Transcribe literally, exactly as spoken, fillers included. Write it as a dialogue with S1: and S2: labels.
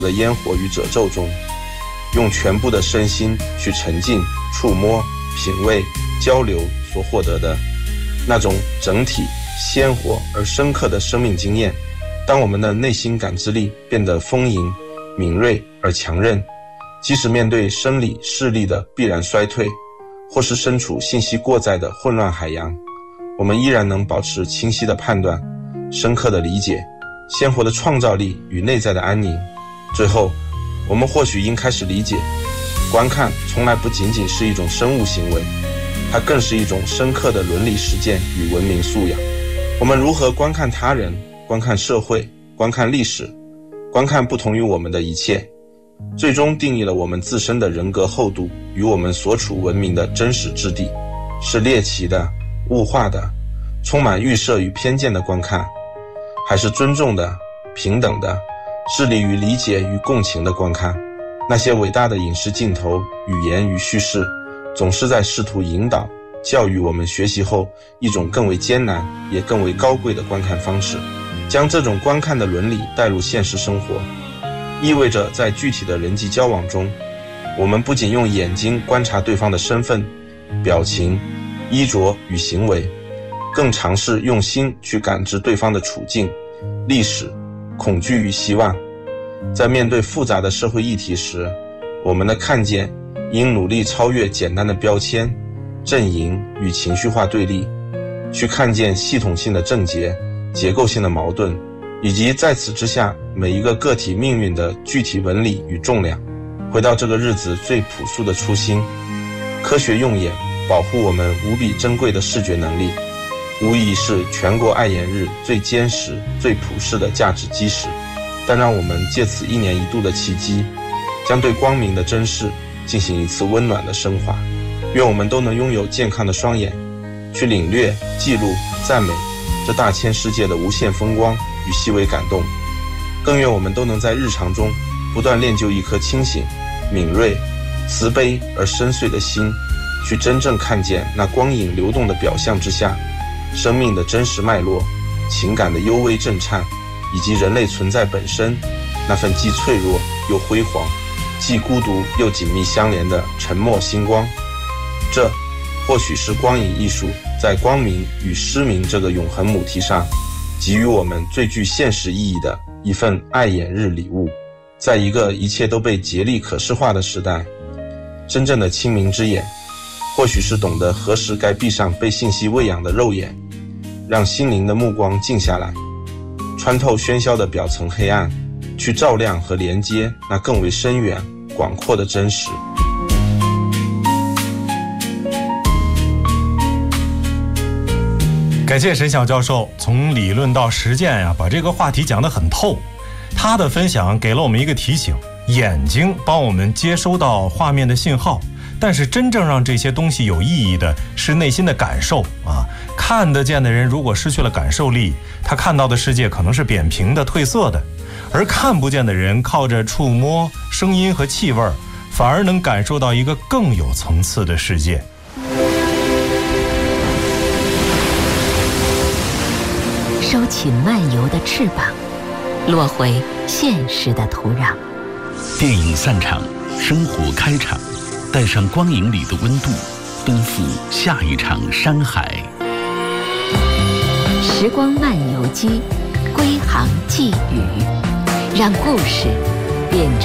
S1: 的烟火与褶皱中，用全部的身心去沉浸、触摸、品味、交流所获得的那种整体鲜活而深刻的生命经验。当我们的内心感知力变得丰盈、敏锐而强韧，即使面对生理视力的必然衰退，或是身处信息过载的混乱海洋，我们依然能保持清晰的判断、深刻的理解、鲜活的创造力与内在的安宁。最后，我们或许应开始理解，观看从来不仅仅是一种生物行为，它更是一种深刻的伦理实践与文明素养。我们如何观看他人、观看社会、观看历史、观看不同于我们的一切，最终定义了我们自身的人格厚度与我们所处文明的真实质地。是猎奇的、物化的、充满预设与偏见的观看，还是尊重的、平等的、致力于理解与共情的观看？那些伟大的影视镜头、语言与叙事，总是在试图引导、教育我们学习后一种更为艰难也更为高贵的观看方式。将这种观看的伦理带入现实生活，意味着在具体的人际交往中，我们不仅用眼睛观察对方的身份、表情、衣着与行为，更尝试用心去感知对方的处境、历史、恐惧与希望。在面对复杂的社会议题时，我们的看见应努力超越简单的标签、阵营与情绪化对立，去看见系统性的症结、结构性的矛盾，以及在此之下每一个个体命运的具体纹理与重量。回到这个日子最朴素的初心，科学用眼保护我们无比珍贵的视觉能力，无疑是全国爱眼日最坚实、最普世的价值基石。但让我们借此一年一度的契机，将对光明的珍视进行一次温暖的升华。愿我们都能拥有健康的双眼，去领略、记录、赞美这大千世界的无限风光与细微感动。更愿我们都能在日常中不断练就一颗清醒、敏锐、慈悲而深邃的心，去真正看见那光影流动的表象之下生命的真实脉络、情感的幽微震颤，以及人类存在本身那份既脆弱又辉煌、既孤独又紧密相连的沉默星光。这或许是光影艺术在光明与失明这个永恒母题上给予我们最具现实意义的一份爱眼日礼物。在一个一切都被竭力可视化的时代，真正的清明之眼或许是懂得何时该闭上被信息喂养的肉眼，让心灵的目光静下来，穿透喧嚣的表层黑暗，去照亮和连接那更为深远广阔的真实。
S2: 感谢沈晓教授从理论到实践呀、啊，把这个话题讲得很透。他的分享给了我们一个提醒，眼睛帮我们接收到画面的信号，但是真正让这些东西有意义的是内心的感受啊。看得见的人如果失去了感受力，他看到的世界可能是扁平的、褪色的，而看不见的人靠着触摸、声音和气味，反而能感受到一个更有层次的世界。
S3: 收起漫游的翅膀，落回现实的土壤。
S4: 电影散场，生活开场，带上光影里的温度，奔赴下一场山海。
S3: 时光漫游机，归航寄语，让故事变成